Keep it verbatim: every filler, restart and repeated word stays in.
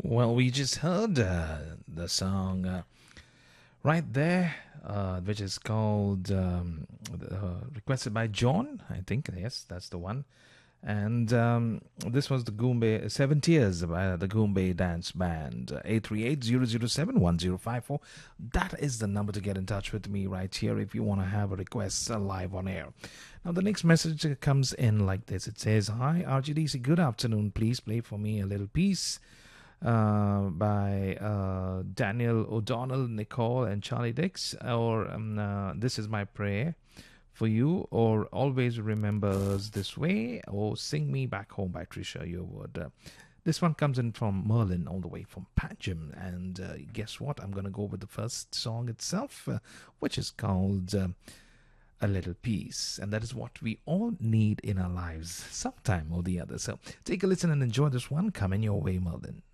Well, we just heard uh, the song uh, right there, uh, which is called um, uh, requested by John. I think yes, that's the one. And um, this was the Goombay Seven Tears by the Goombay Dance Band. Eight three eight zero zero seven one zero five four. That is the number to get in touch with me right here if you want to have a request uh, live on air. Now the next message uh, comes in like this. It says, "Hi R G D C, good afternoon. Please play for me a little piece." Uh, by uh, Daniel O'Donnell, Nicole, and Charlie Dix, or um, uh, This Is My Prayer for You, or Always Remembers This Way, or Sing Me Back Home by Trisha Yearwood. Uh, this one comes in from Merlin, all the way from Panjim. And uh, guess what? I'm going to go with the first song itself, uh, which is called uh, A Little Peace. And that is what we all need in our lives, sometime or the other. So take a listen and enjoy this one coming your way, Merlin.